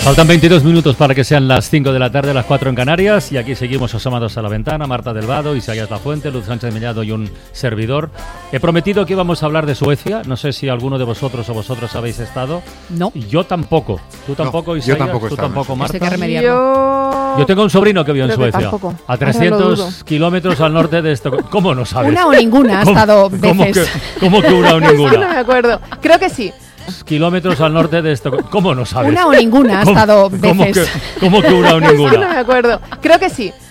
Faltan 22 minutos para que sean las 5 de la tarde, las 4 en Canarias, y aquí seguimos asomados a la ventana. Marta del Vado, Isaías Lafuente, Luz Sánchez Mellado y un servidor. He prometido que íbamos a hablar de Suecia. No sé si alguno de vosotros o vosotros habéis estado. No. Yo tampoco. ¿Tú tampoco, Isaías? Yo tampoco. ¿Tú tampoco, Marta? Yo Yo tengo un sobrino que vive en creo que Suecia. tampoco. A Ahora lo 300 dudo. kilómetros al norte de Estocolmo. ¿Cómo no sabes? Una o ninguna ha estado veces. ¿Cómo que una o No ninguna? me acuerdo. Creo que sí. Kilómetros al norte de Estocolmo. ¿Cómo no sabes? Una o ninguna ha estado veces. ¿Cómo que una o No ninguna? me acuerdo. Creo que sí.